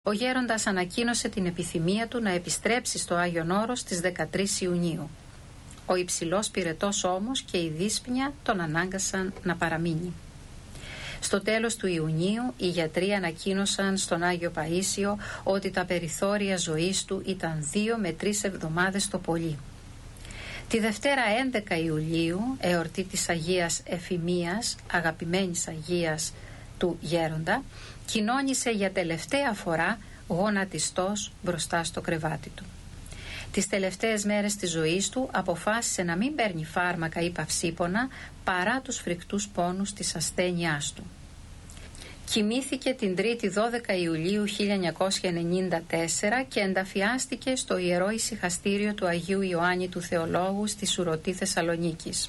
Ο γέροντας ανακοίνωσε την επιθυμία του να επιστρέψει στο Άγιον Όρος στις 13 Ιουνίου. Ο υψηλός πυρετός όμως και η δύσπνοια τον ανάγκασαν να παραμείνει. Στο τέλος του Ιουνίου οι γιατροί ανακοίνωσαν στον Άγιο Παΐσιο ότι τα περιθώρια ζωής του ήταν 2 με 3 εβδομάδες το πολύ. Τη Δευτέρα 11 Ιουλίου, εορτή της Αγίας Εφημίας, αγαπημένης Αγίας του Γέροντα, κοινώνησε για τελευταία φορά γονατιστός μπροστά στο κρεβάτι του. Τις τελευταίες μέρες της ζωής του αποφάσισε να μην παίρνει φάρμακα ή παυσίπονα παρά τους φρικτούς πόνους της ασθένειάς του. Κοιμήθηκε την 3η 12 Ιουλίου 1994 και ενταφιάστηκε στο Ιερό Ησυχαστήριο του Αγίου Ιωάννη του Θεολόγου στη Σουρωτή Θεσσαλονίκης.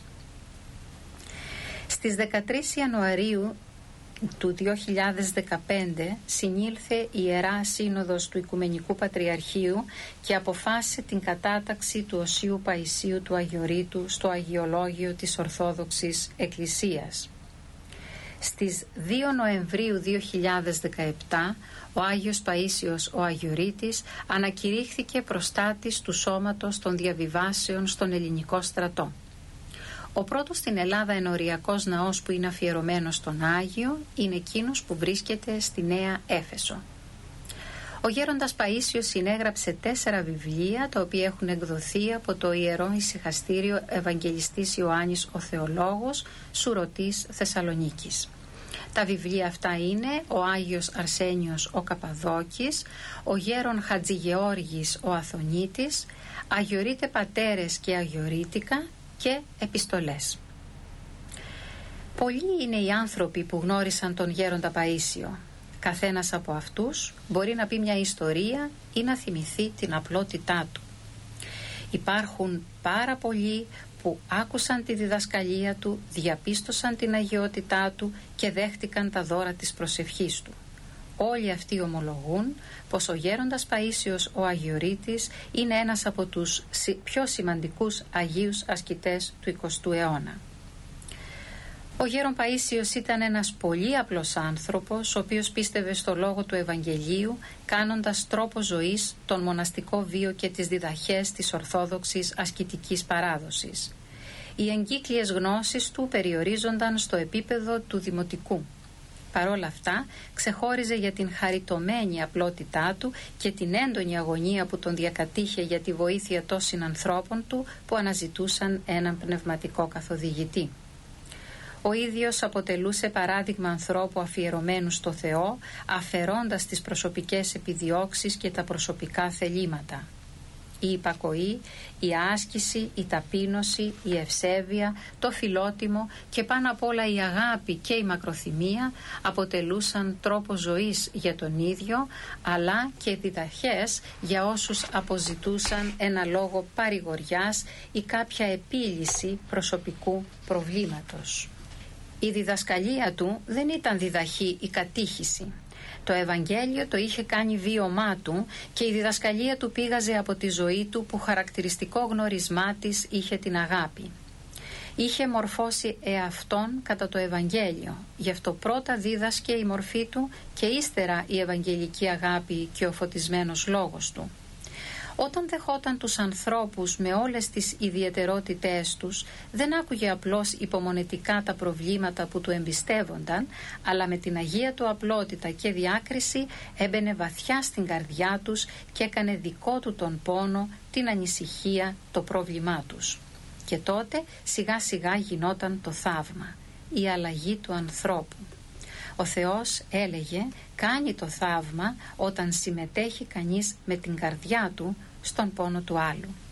Στις 13 Ιανουαρίου του 2015 συνήλθε η Ιερά Σύνοδος του Οικουμενικού Πατριαρχείου και αποφάσισε την κατάταξη του Οσίου Παϊσίου του Αγιορείτου στο Αγιολόγιο της Ορθόδοξης Εκκλησίας. Στις 2 Νοεμβρίου 2017 ο Άγιος Παΐσιος ο Αγιορείτης ανακηρύχθηκε προστάτης του σώματος των διαβιβάσεων στον ελληνικό στρατό. Ο πρώτος στην Ελλάδα ενοριακός ναός που είναι αφιερωμένος στον Άγιο είναι εκείνος που βρίσκεται στη Νέα Έφεσο. Ο γέροντας Παΐσιος συνέγραψε 4 βιβλία τα οποία έχουν εκδοθεί από το Ιερό Ησυχαστήριο Ευαγγελιστής Ιωάννης ο Θεολόγος, Σουρωτής Θεσσαλονίκης. Τα βιβλία αυτά είναι ο Άγιος Αρσένιος ο Καπαδόκης, ο γέρον Χατζηγεώργης ο Αθωνίτης, Αγιορεῖτε Πατέρες και Αγιορείτικα και επιστολές. Πολλοί είναι οι άνθρωποι που γνώρισαν τον γέροντα Παΐσιο. Καθένας από αυτούς μπορεί να πει μια ιστορία ή να θυμηθεί την απλότητά του. Υπάρχουν πάρα πολλοί που άκουσαν τη διδασκαλία του, διαπίστωσαν την αγιότητά του και δέχτηκαν τα δώρα της προσευχής του. Όλοι αυτοί ομολογούν πως ο γέροντας Παΐσιος ο Αγιορείτης είναι ένας από τους πιο σημαντικούς Αγίους ασκητές του 20ου αιώνα. Ο γέρον Παΐσιος ήταν ένας πολύ απλός άνθρωπος, ο οποίος πίστευε στο λόγο του Ευαγγελίου, κάνοντας τρόπο ζωής τον μοναστικό βίο και τις διδαχές της ορθόδοξης ασκητικής παράδοσης. Οι εγκύκλιες γνώσεις του περιορίζονταν στο επίπεδο του δημοτικού. Παρόλα αυτά, ξεχώριζε για την χαριτωμένη απλότητά του και την έντονη αγωνία που τον διακατήχε για τη βοήθεια των συνανθρώπων του που αναζητούσαν έναν πνευματικό καθοδηγητή. Ο ίδιος αποτελούσε παράδειγμα ανθρώπου αφιερωμένου στο Θεό, αφαιρώντας τις προσωπικές επιδιώξεις και τα προσωπικά θελήματα. Η υπακοή, η άσκηση, η ταπείνωση, η ευσέβεια, το φιλότιμο και πάνω απ' όλα η αγάπη και η μακροθυμία αποτελούσαν τρόπο ζωής για τον ίδιο, αλλά και διδαχές για όσους αποζητούσαν ένα λόγο παρηγοριάς ή κάποια επίλυση προσωπικού προβλήματος. Η διδασκαλία του δεν ήταν διδαχή ή κατήχηση. Το Ευαγγέλιο το είχε κάνει βίωμά του και η διδασκαλία του πήγαζε από τη ζωή του που χαρακτηριστικό γνωρισμά της είχε την αγάπη. Είχε μορφώσει εαυτόν κατά το Ευαγγέλιο, γι' αυτό πρώτα δίδασκε η μορφή του και ύστερα η ευαγγελική αγάπη και ο φωτισμένος λόγος του. Όταν δεχόταν τους ανθρώπους με όλες τις ιδιαιτερότητές τους, δεν άκουγε απλώς υπομονετικά τα προβλήματα που του εμπιστεύονταν, αλλά με την αγία του απλότητα και διάκριση έμπαινε βαθιά στην καρδιά τους και έκανε δικό του τον πόνο, την ανησυχία, το πρόβλημά τους. Και τότε σιγά σιγά γινόταν το θαύμα, η αλλαγή του ανθρώπου. Ο Θεός, έλεγε, κάνει το θαύμα όταν συμμετέχει κανείς με την καρδιά του στον πόνο του άλλου.